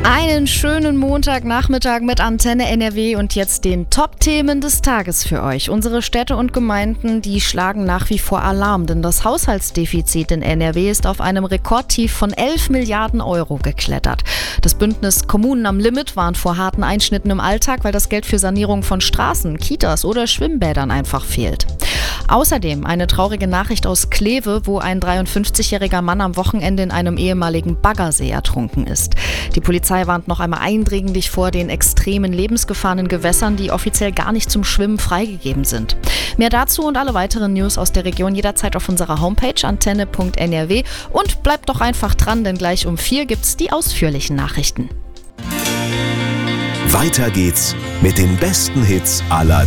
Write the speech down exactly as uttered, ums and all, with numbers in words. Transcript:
Einen schönen Montagnachmittag mit Antenne N R W und jetzt den Top-Themen des Tages für euch. Unsere Städte und Gemeinden, die schlagen nach wie vor Alarm, denn das Haushaltsdefizit in N R W ist auf einem Rekordtief von elf Milliarden Euro geklettert. Das Bündnis Kommunen am Limit warnt vor harten Einschnitten im Alltag, weil das Geld für Sanierung von Straßen, Kitas oder Schwimmbädern einfach fehlt. Außerdem eine traurige Nachricht aus Kleve, wo ein dreiundfünfzigjähriger Mann am Wochenende in einem ehemaligen Baggersee ertrunken ist. Die Polizei warnt noch einmal eindringlich vor den extremen Lebensgefahren in Gewässern, die offiziell gar nicht zum Schwimmen freigegeben sind. Mehr dazu und alle weiteren News aus der Region jederzeit auf unserer Homepage antenne punkt n r w und bleibt doch einfach dran, denn gleich um vier gibt's die ausführlichen Nachrichten. Weiter geht's mit den besten Hits aller